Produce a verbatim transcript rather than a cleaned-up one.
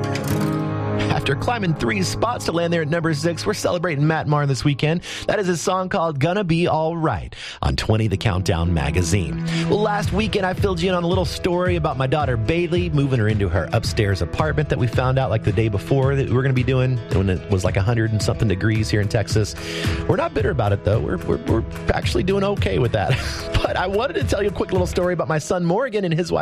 After climbing three spots to land there at number six, we're celebrating Matt Maher this weekend. That is a song called Gonna Be Alright on twenty The Countdown magazine. Well, last weekend I filled you in on a little story about my daughter Bailey moving her into her upstairs apartment that we found out like the day before that we were going to be doing when it was like one hundred and something degrees here in Texas. We're not bitter about it, though. We're, we're, we're actually doing okay with that. But I wanted to tell you a quick little story about my son Morgan and his wife